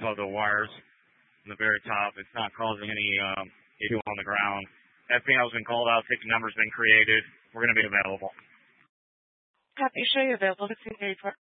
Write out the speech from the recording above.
of the wires on the very top. It's not causing any issue on the ground. FPL has been called out. Ticket number's been created. We're going to be available. Copy. Show you available to see